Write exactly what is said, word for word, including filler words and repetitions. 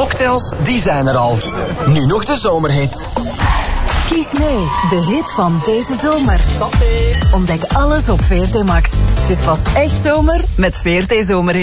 cocktails, die zijn er al. Nu nog de zomerhit. Kies mee, de hit van deze zomer. Ontdek alles op V R T Max. Het is pas echt zomer met V R T Zomerhit.